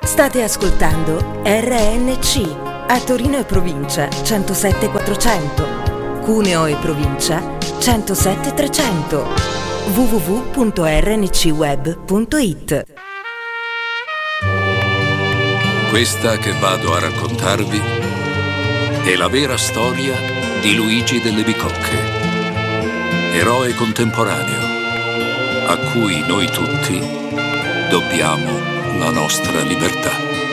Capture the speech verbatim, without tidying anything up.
State ascoltando R N C a Torino e provincia centosette quattrocento, Cuneo e provincia centosette trecento, w w w punto r n c web punto i t. Questa che vado a raccontarvi è la vera storia di Luigi delle Bicocche, eroe contemporaneo a cui noi tutti dobbiamo la nostra libertà.